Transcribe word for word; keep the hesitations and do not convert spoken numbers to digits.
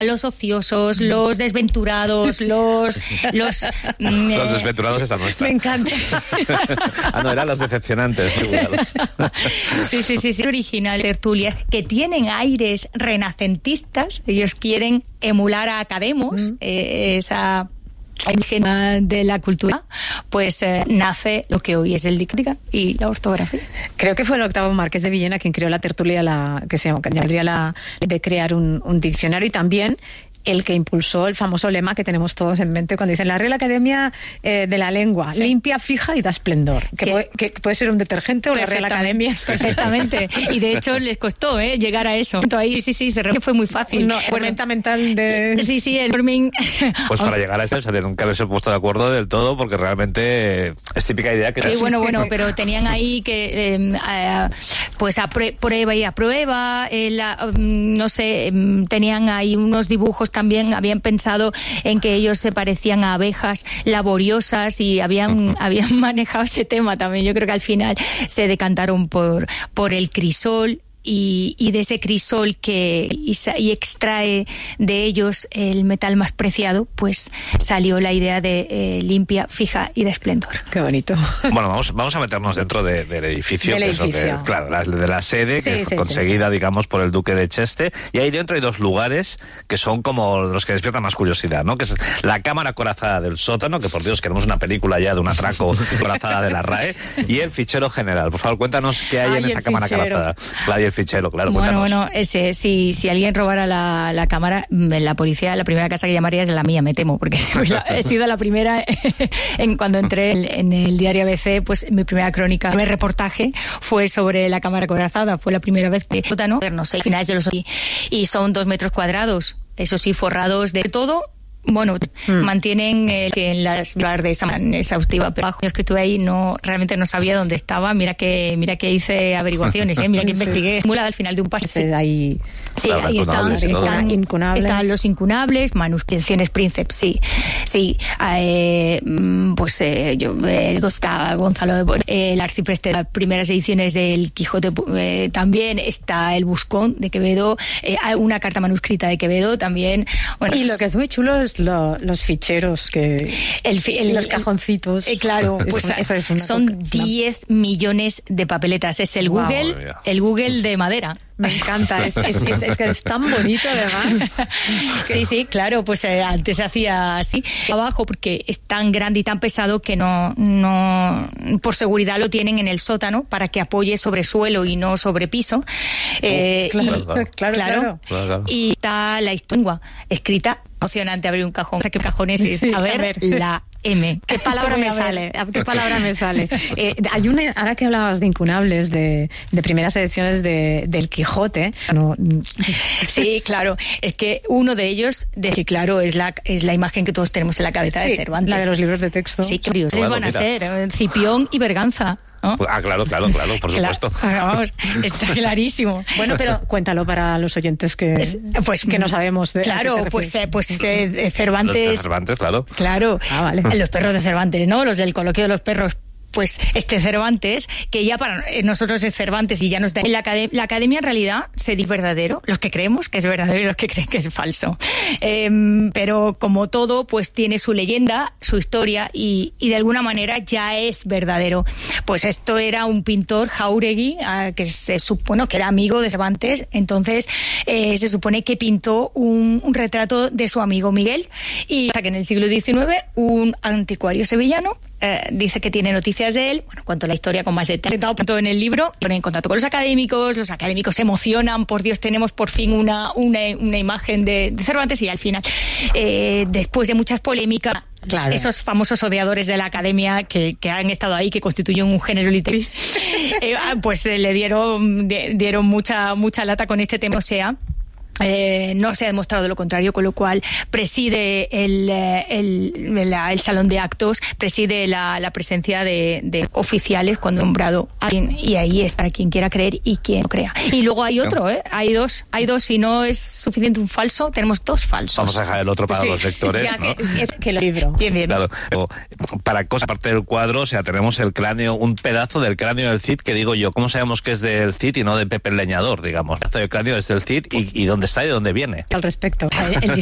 los ociosos, los desventurados, los... Los, mm, los desventurados esa nuestra. Me encanta. Ah, no, eran los decepcionantes. Sí, sí, sí, sí. Original, tertulias, que tienen aires renacentistas. Ellos quieren emular a Academos, mm. eh, esa... imagen de la cultura, pues eh, nace lo que hoy es el dictado y la ortografía. Creo que fue el octavo Marqués de Villena quien creó la tertulia, la que se llama, que llamaría la de crear un, un diccionario, y también el que impulsó el famoso lema que tenemos todos en mente cuando dicen la Real Academia eh, de la Lengua, sí. limpia, fija y da esplendor. Que puede, que puede ser un detergente o la Real Academia. Perfectamente. Y de hecho les costó ¿eh? llegar a eso. Ahí sí, sí, se re... fue muy fácil. No, herramienta mental de... Sí, sí, el norming... Pues para llegar a eso, o sea, nunca haberse puesto de acuerdo del todo, porque realmente es típica idea que... Sí, bueno, bueno, pero tenían ahí que, eh, eh, pues a prueba y a prueba, eh, la, no sé, eh, tenían ahí unos dibujos también, habían pensado en que ellos se parecían a abejas laboriosas y habían, uh-huh. habían manejado ese tema también. Yo creo que al final se decantaron por, por el crisol. Y, y de ese crisol que y, y extrae de ellos el metal más preciado, pues salió la idea de eh, limpia, fija y de esplendor. Qué bonito. Bueno, vamos, vamos a meternos dentro de, del edificio, del que edificio. es lo que, claro, la, de la sede, sí, que sí, fue conseguida, sí, sí. digamos, por el Duque de Cheste, y ahí dentro hay dos lugares que son como los que despiertan más curiosidad, ¿no? Que es la cámara acorazada del sótano, que por Dios, queremos una película ya de un atraco acorazada de la R A E, y el fichero general. Por favor, cuéntanos qué hay Ay, en esa cámara fichero. acorazada. Claro, y el fichero, claro, bueno, cuéntanos. Bueno, ese, si, si alguien robara la, la cámara, la policía, la primera casa que llamaría es la mía, me temo, porque he sido la primera en cuando entré en, en el diario A B C, pues mi primera crónica, mi reportaje fue sobre la cámara acorazada, fue la primera vez que sótano, no sé, finales de los y son dos metros cuadrados, eso sí, forrados de todo. Bueno, mm. mantienen eh, que en las hablar de esa manera exhaustiva, pero bajo los que estuve ahí no realmente no sabía dónde estaba. Mira que mira que hice averiguaciones, ¿eh? Mira que sí. investigué. Muy al final de un pase. Sí, ahí, sí, claro, ahí están, están, incunables. están los incunables, manuscripciones Princeps, sí, sí. Eh, pues eh, yo eh, está Gonzalo, eh, el arcipreste de las primeras ediciones del Quijote, eh, también está el Buscón de Quevedo, eh, una carta manuscrita de Quevedo también. Bueno, y lo que es muy chulo es Lo, los ficheros que el, el, los cajoncitos eh, claro pues es, eso es una son diez millones de papeletas, es el wow, Google el Google de madera. Me encanta, es, es, es, es que es tan bonito además. Sí, sí, claro, pues eh, antes se hacía así abajo porque es tan grande y tan pesado que no, no, por seguridad lo tienen en el sótano para que apoye sobre suelo y no sobre piso. Eh, oh, claro, y, claro, claro, claro. claro. Y está la historia escrita, emocionante abrir un cajón, ¿qué cajones es? A ver, a ver. La M. ¿Qué palabra me sale? ¿Qué palabra me sale? Eh, hay una, ahora que hablabas de incunables, de, de primeras ediciones de, del Quijote. No, sí, claro. Es que uno de ellos, de que claro, es la, es la imagen que todos tenemos en la cabeza sí, de Cervantes. La de los libros de texto. Sí, qué curiosos van a ser. Cipión y Berganza. ¿no? Ah, claro, claro, claro, por claro, supuesto. Vamos, está clarísimo. Bueno, pero cuéntalo para los oyentes que, es, pues, que no sabemos de claro, pues, eh, pues eh, Cervantes. Los de Cervantes, claro. Claro, ah, vale. Los perros de Cervantes, ¿no? Los del coloquio de los perros. Pues este Cervantes, que ya para nosotros es Cervantes y ya nos da... La, acad- la academia en realidad se dice verdadero, los que creemos que es verdadero y los que creen que es falso. Eh, pero como todo, pues tiene su leyenda, su historia y, y de alguna manera ya es verdadero. Pues esto era un pintor, Jáuregui, eh, que se supone que era amigo de Cervantes, entonces eh, se supone que pintó un, un retrato de su amigo Miguel y hasta que en el siglo diecinueve un anticuario sevillano Eh, dice que tiene noticias de él, bueno, cuento la historia con más detalle todo en el libro, pone en contacto con los académicos, los académicos se emocionan, por Dios, tenemos por fin una, una, una imagen de, de Cervantes y al final, eh, después de muchas polémicas, claro. Esos famosos odiadores de la academia que, que han estado ahí, que constituyen un género literario, eh, pues eh, le dieron, de, dieron mucha, mucha lata con este tema, o sea, Eh, no se ha demostrado lo contrario, con lo cual preside el, el, el, el salón de actos, preside la, la presencia de, de oficiales cuando nombrado alguien, y ahí es para quien quiera creer y quien no crea. Y luego hay otro, ¿eh? hay dos, hay dos, si no es suficiente un falso, tenemos dos falsos. Vamos a dejar el otro para sí, los lectores, ya, ¿no? Que, es que el libro. Bien, bien. Claro. Para cosa aparte del cuadro, o sea, tenemos el cráneo, un pedazo del cráneo del Cid, que digo yo, ¿cómo sabemos que es del Cid y no de Pepe el Leñador, digamos? El pedazo del cráneo es del Cid y, y dónde está y de dónde viene. Al respecto. El